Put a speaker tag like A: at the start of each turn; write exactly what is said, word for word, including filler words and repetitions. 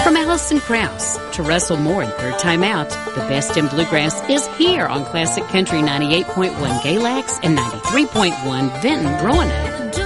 A: From Allison Krauss to Russell Moore and Third Time Out, the best in bluegrass is here on Classic Country ninety-eight point one Galax and ninety-three point one Vinton, Roanoke.